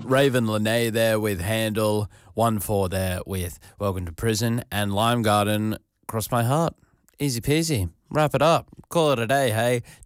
Raven Lene there with Handle, 1-4 there with Welcome to Prison, and Lime Garden, Cross My Heart. Easy peasy. Wrap it up. Call it a day, hey.